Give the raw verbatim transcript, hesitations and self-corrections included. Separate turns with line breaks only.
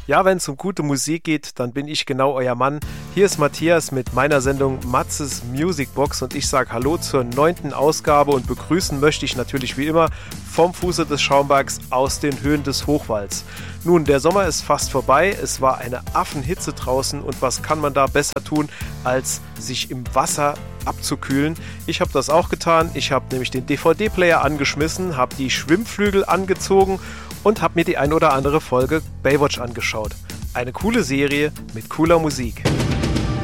Ja, wenn es um gute Musik geht, dann bin ich genau euer Mann. Hier ist Matthias mit meiner Sendung Matzes Musicbox und ich sage Hallo zur neunten Ausgabe und begrüßen möchte ich natürlich wie immer vom Fuße des Schaumbergs aus den Höhen des Hochwalds. Nun, der Sommer ist fast vorbei, es war eine Affenhitze draußen und was kann man da besser tun, als sich im Wasser abzukühlen. Ich habe das auch getan, ich habe nämlich den D V D-Player angeschmissen, habe die Schwimmflügel angezogen und habe mir die ein oder andere Folge Baywatch angeschaut. Eine coole Serie mit cooler Musik.